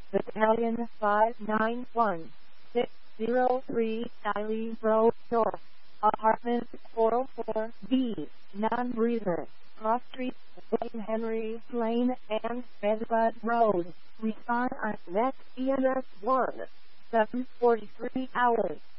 Battalion 591603 Eileen Road North, Apartment 404B, Non-Breather, Cross Street, William Henry Lane, and Bedbud Road. Respond on next EMS 1, 7:43 hours.